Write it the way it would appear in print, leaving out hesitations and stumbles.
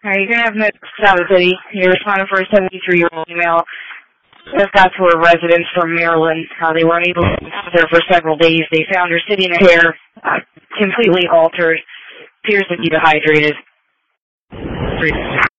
Alright, you're gonna have Miss Sabbath City. You're responding for a 73-year-old female. Just got to her residence from Maryland. They were unable to stay there for several days. They found her sitting in a chair, completely altered. Appears to be dehydrated.